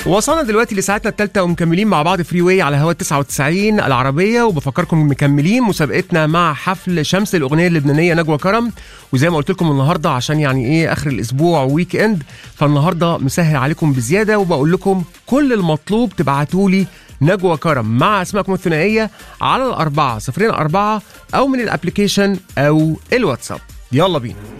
وصلنا دلوقتي لساعتنا الثالثة ومكملين مع بعض فري واي على هوا 99 العربية، وبفكركم مكملين مسابقتنا مع حفل شمس الأغنية اللبنانية نجوى كرم. وزي ما قلت لكم النهاردة عشان يعني ايه آخر الأسبوع ويك اند، فالنهاردة مسهل عليكم بزيادة، وبقول لكم كل المطلوب تبعتولي نجوى كرم مع اسمائكم الثنائية على 4004 أو من الابليكيشن أو الواتساب. يلا بينا.